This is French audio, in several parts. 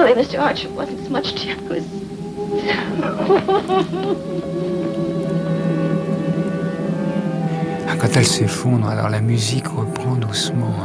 Really, Mr. Archer, it wasn't so much Jim. It was... Quand elle s'effondre, alors la musique reprend doucement.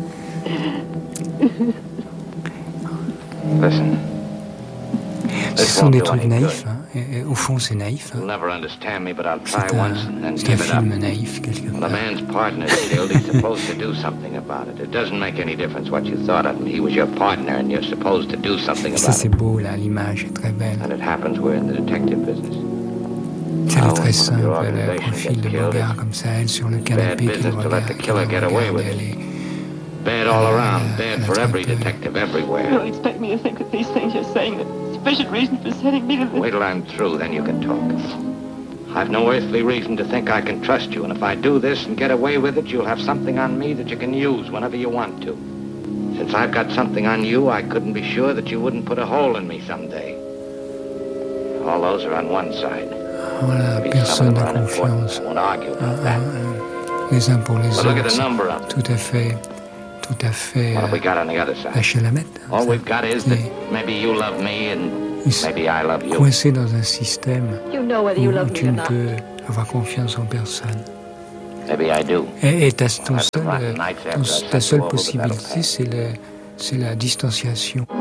Listen. Ce sont des trucs naïfs, et au fond c'est naïf. You'll never understand me, but I'll C'est try once and then un give it up. film naïf quelque When a part. man's partner is killed, he's supposed to do something about it. It doesn't make any difference what you thought of him. He was your partner, and you're supposed to do something Ça about c'est it. beau là, l'image est très belle. And it happens we're in the detective business. Elle est très simple, elle a un profil de Bogart comme ça, elle sur le canapé qui le regarde, elle est... Bad all around, bad for every detective You everywhere. don't expect me to think that these things you're saying are sufficient reason for sending me to this... Wait till I'm through, then you can talk. I've no earthly reason to think I can trust you, and if I do this and get away with it, you'll have something on me that you can use whenever you want to. Since I've got something on you, I couldn't be sure that you wouldn't put a hole in me someday. All those are on one side. Voilà, Maybe personne some of n'a them are unimportant. confiance I won't argue about that. les uns pour les But look at the autres, number of them. tout à fait What have we got on the other side? lâcher la mettre. All we've got is that Et maybe you love me and ils sont maybe I love you. coincés dans un système You know whether you où love tu me or ne not. peux avoir confiance en personne. Maybe I do. Et I've had rotten nights after I ta sent seule you over, but that'll possibilité, pass. c'est la distanciation.